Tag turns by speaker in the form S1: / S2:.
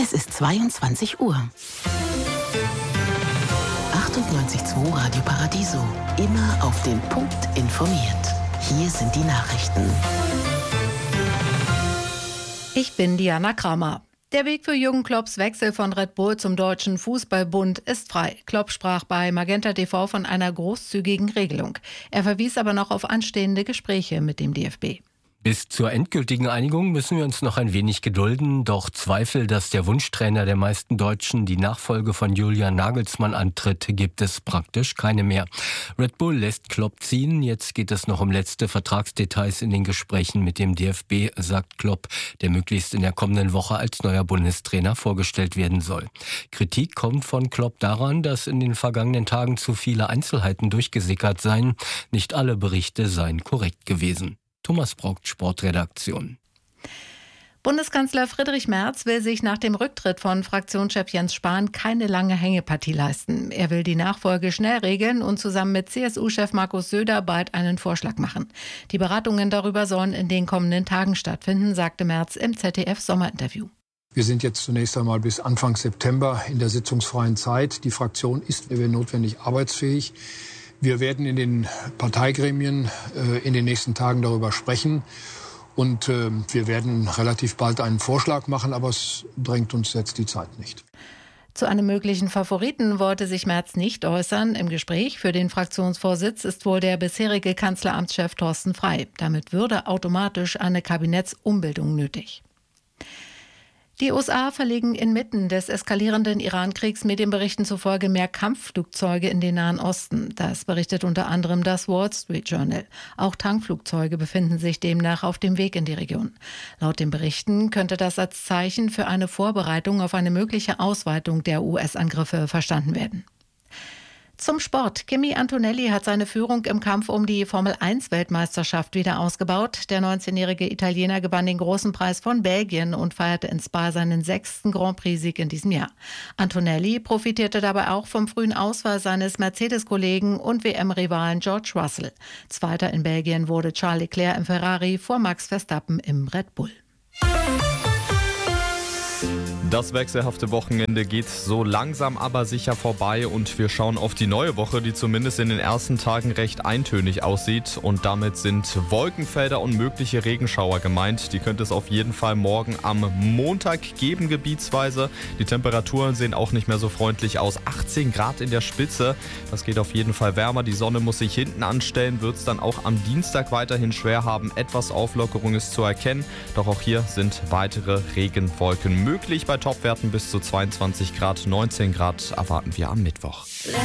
S1: Es ist 22 Uhr. 98.2 Radio Paradiso. Immer auf den Punkt informiert. Hier sind die Nachrichten.
S2: Ich bin Diana Kramer. Der Weg für Jürgen Klopps Wechsel von Red Bull zum Deutschen Fußballbund ist frei. Klopp sprach bei Magenta TV von einer großzügigen Regelung. Er verwies aber noch auf anstehende Gespräche mit dem DFB.
S3: Bis zur endgültigen Einigung müssen wir uns noch ein wenig gedulden. Doch Zweifel, dass der Wunschtrainer der meisten Deutschen die Nachfolge von Julian Nagelsmann antritt, gibt es praktisch keine mehr. Red Bull lässt Klopp ziehen. Jetzt geht es noch um letzte Vertragsdetails in den Gesprächen mit dem DFB, sagt Klopp, der möglichst in der kommenden Woche als neuer Bundestrainer vorgestellt werden soll. Kritik kommt von Klopp daran, dass in den vergangenen Tagen zu viele Einzelheiten durchgesickert seien. Nicht alle Berichte seien korrekt gewesen. Thomas Braucht, Sportredaktion.
S2: Bundeskanzler Friedrich Merz will sich nach dem Rücktritt von Fraktionschef Jens Spahn keine lange Hängepartie leisten. Er will die Nachfolge schnell regeln und zusammen mit CSU-Chef Markus Söder bald einen Vorschlag machen. Die Beratungen darüber sollen in den kommenden Tagen stattfinden, sagte Merz im ZDF-Sommerinterview.
S4: Wir sind jetzt zunächst einmal bis Anfang September in der sitzungsfreien Zeit. Die Fraktion ist, wenn notwendig, arbeitsfähig. Wir werden in den Parteigremien in den nächsten Tagen darüber sprechen und wir werden relativ bald einen Vorschlag machen, aber es drängt uns jetzt die Zeit nicht.
S2: Zu einem möglichen Favoriten wollte sich Merz nicht äußern. Im Gespräch für den Fraktionsvorsitz ist wohl der bisherige Kanzleramtschef Thorsten Frey. Damit würde automatisch eine Kabinettsumbildung nötig. Die USA verlegen inmitten des eskalierenden Iran-Kriegs Medienberichten zufolge mehr Kampfflugzeuge in den Nahen Osten. Das berichtet unter anderem das Wall Street Journal. Auch Tankflugzeuge befinden sich demnach auf dem Weg in die Region. Laut den Berichten könnte das als Zeichen für eine Vorbereitung auf eine mögliche Ausweitung der US-Angriffe verstanden werden. Zum Sport. Kimi Antonelli hat seine Führung im Kampf um die Formel-1-Weltmeisterschaft wieder ausgebaut. Der 19-jährige Italiener gewann den großen Preis von Belgien und feierte in Spa seinen 6. Grand Prix-Sieg in diesem Jahr. Antonelli profitierte dabei auch vom frühen Ausfall seines Mercedes-Kollegen und WM-Rivalen George Russell. Zweiter in Belgien wurde Charles Leclerc im Ferrari vor Max Verstappen im Red Bull.
S5: Das wechselhafte Wochenende geht so langsam aber sicher vorbei und wir schauen auf die neue Woche, die zumindest in den ersten Tagen recht eintönig aussieht. Und damit sind Wolkenfelder und mögliche Regenschauer gemeint. Die könnte es auf jeden Fall morgen am Montag geben, gebietsweise. Die Temperaturen sehen auch nicht mehr so freundlich aus. 18 Grad in der Spitze, das geht auf jeden Fall wärmer. Die Sonne muss sich hinten anstellen, wird es dann auch am Dienstag weiterhin schwer haben. Etwas Auflockerung ist zu erkennen, doch auch hier sind weitere Regenwolken möglich. Bei Topwerten bis zu 22 Grad, 19 Grad erwarten wir am Mittwoch.